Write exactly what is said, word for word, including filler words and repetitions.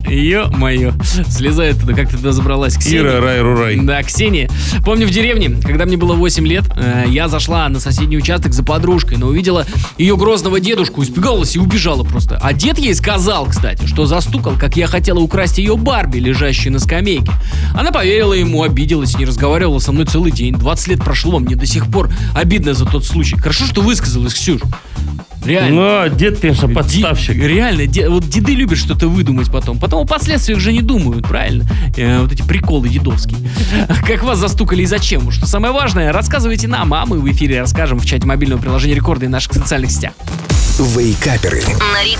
Ё-моё. Слезай оттуда, как ты туда забралась, Ксения? Ира, рай-рурай. Да, Ксения. Помню, в деревне, когда мне было восемь лет, э, я зашла на соседний участок за подружкой, но увидела ее грозного дедушку, испугалась и убежала просто. А дед ей сказал, кстати, что застукал, как я хотела украсть ее Барби, лежащую на скамейке. Она поверила ему, обиделась, не разговаривала со мной целый день. двадцать лет прошло, мне до сих пор обидно за тот случай. Хорошо, что высказалась, Ксюш. Реально. Ну, дед, конечно, подставщик. Ди- реально, де- вот деды любят что-то выдумать потом. Потом о последствиях же не думают, правильно? Э, вот эти приколы дедовские. Как вас застукали и зачем? Что самое важное, рассказывайте нам, а мы в эфире расскажем в чате мобильного приложения Рекорда и наших социальных сетях. Вейкаперы.